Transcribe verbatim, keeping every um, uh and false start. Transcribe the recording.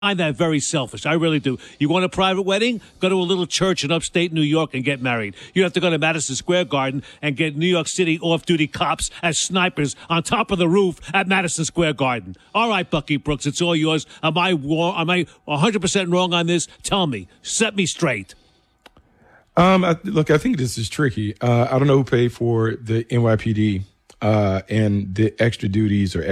find that very selfish. I really do. You want a private wedding? Go to a little church in upstate New York and get married. You have to go to Madison Square Garden and get New York City off-duty cops as snipers on top of the roof at Madison Square Garden. All right, Bucky Brooks, it's all yours. Am I am I one hundred percent wrong on this? Tell me. Set me straight. Um, I, look, I think this is tricky. Uh, I don't know who paid for the N Y P D uh, and the extra duties or